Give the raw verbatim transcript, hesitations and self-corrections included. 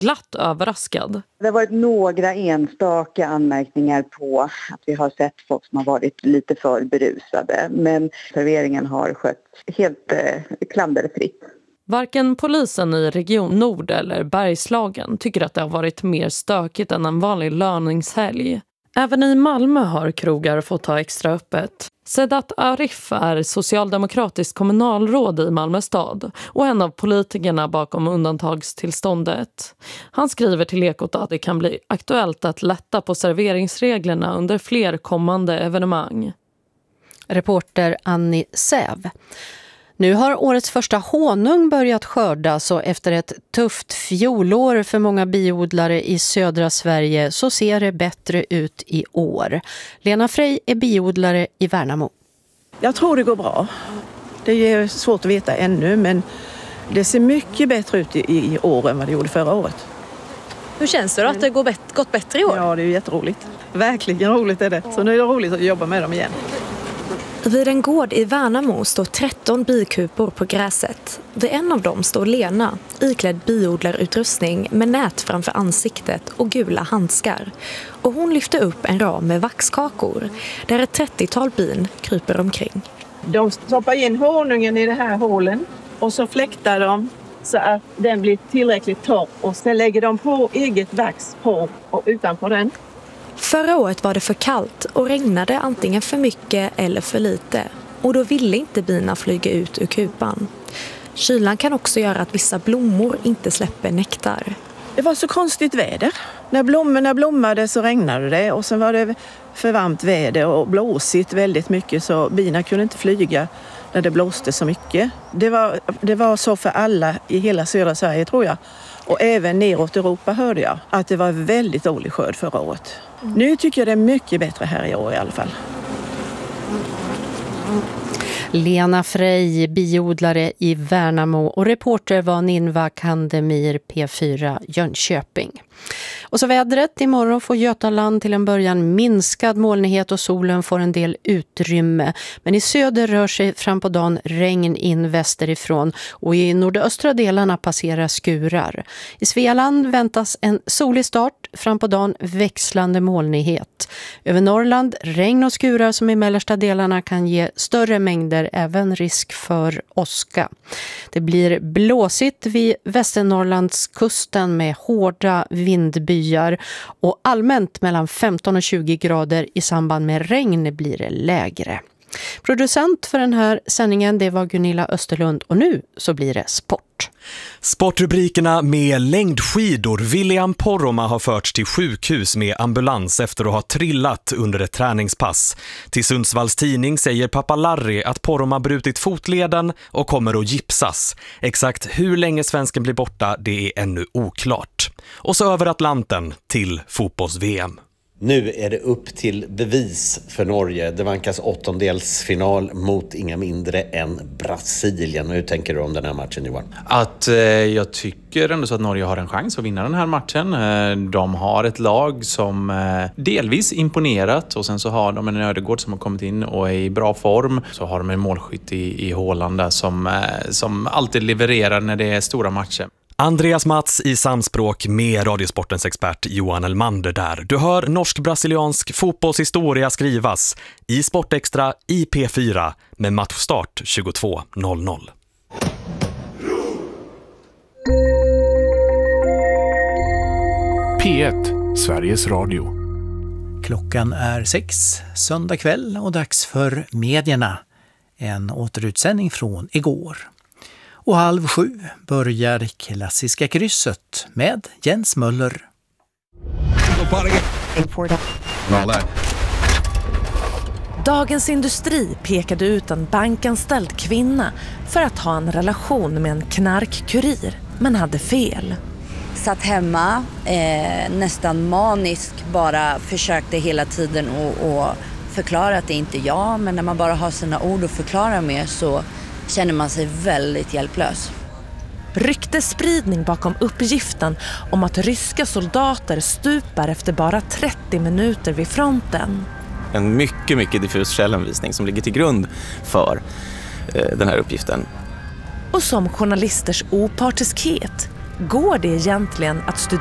glatt överraskad. Det har varit några enstaka anmärkningar på att vi har sett folk som har varit lite för berusade. Men serveringen har skött helt eh, klanderfritt. Varken polisen i Region Nord eller Bergslagen tycker att det har varit mer stökigt än en vanlig löningshelg. Även i Malmö har krogar fått ta extra öppet. Sedat Arif är socialdemokratisk kommunalråd i Malmö stad och en av politikerna bakom undantagstillståndet. Han skriver till Ekot att det kan bli aktuellt att lätta på serveringsreglerna under fler kommande evenemang. Reporter Annie Säv. Nu har årets första honung börjat skördas och efter ett tufft fjolår för många biodlare i södra Sverige så ser det bättre ut i år. Lena Frey är biodlare i Värnamo. Jag tror det går bra. Det är svårt att veta ännu, men det ser mycket bättre ut i, i år än vad det gjorde förra året. Hur känns det då att det går bet- gått bättre i år? Ja, det är jätteroligt. Verkligen roligt är det. Så nu är det roligt att jobba med dem igen. Vid en gård i Värnamo står tretton bikupor på gräset. Vid en av dem står Lena, iklädd biodlarutrustning med nät framför ansiktet och gula handskar. Och hon lyfter upp en ram med vaxkakor där ett trettiotal bin kryper omkring. De stoppar in honungen i det här hålen och så fläktar de så att den blir tillräckligt torr. Och sen lägger de på eget vax på och utanpå den. Förra året var det för kallt och regnade antingen för mycket eller för lite. Och då ville inte bina flyga ut ur kupan. Kylan kan också göra att vissa blommor inte släpper nektar. Det var så konstigt väder. När blommorna blommade så regnade det och sen var det för varmt väder och blåsigt väldigt mycket så bina kunde inte flyga när det blåste så mycket. Det var, det var så för alla i hela södra Sverige tror jag. Och även neråt Europa hörde jag att det var väldigt dålig skörd förra året. Mm. Nu tycker jag det är mycket bättre här i år i alla fall. Lena Frey, biodlare i Värnamo och reporter var Ninva Kandemir, P fyra Jönköping. Och så vädret, imorgon får Götaland till en början minskad molnighet och solen får en del utrymme. Men i söder rör sig fram på dagen regn in västerifrån och i nordöstra delarna passerar skurar. I Svealand väntas en solig start, fram på dagen växlande molnighet. Över Norrland regn och skurar som i mellersta delarna kan ge större mängder, även risk för åska. Det blir blåsigt vid Västernorrlandskusten med hårda vindbyar och allmänt mellan femton och tjugo grader. I samband med regn blir det lägre. Producent för den här sändningen det var Gunilla Österlund och nu så blir det sport. Sportrubrikerna med längdskidor. William Poromaa har förts till sjukhus med ambulans efter att ha trillat under ett träningspass. Till Sundsvalls tidning säger pappa Larry att Poromaa brutit fotleden och kommer att gipsas. Exakt hur länge svensken blir borta det är ännu oklart. Och så över Atlanten till fotbolls-V M. Nu är det upp till bevis för Norge. Det vankas åttondelsfinal mot inga mindre än Brasilien. Hur tänker du om den här matchen, Johan? Att eh, jag tycker ändå så att Norge har en chans att vinna den här matchen. Eh, de har ett lag som eh, delvis imponerat och sen så har de en Ödegård som har kommit in och är i bra form. Så har de en målskytt i, i Håland där som, eh, som alltid levererar när det är stora matcher. Andreas Mats i samspråk med Radiosportens expert Johan Elmander där. Du hör norsk-brasiliansk fotbollshistoria skrivas i Sportextra i P fyra med matchstart tjugotvå noll noll. P ett, Sveriges Radio. Klockan är sex, söndag kväll och dags för medierna. En återutsändning från igår. Och halv sju börjar Klassiska krysset med Jens Möller. Dagens Industri pekade ut en bankanställd kvinna för att ha en relation med en knarkkurir, men hade fel. Satt hemma, eh, nästan manisk, bara försökte hela tiden att förklara att det inte är jag, men när man bara har sina ord att förklara med så känner man sig väldigt hjälplös. Ryktesspridning bakom uppgiften om att ryska soldater stupar efter bara trettio minuter vid fronten. En mycket, mycket diffus källanvisning som ligger till grund för eh, den här uppgiften. Och som journalisters opartiskhet, Går det egentligen att studera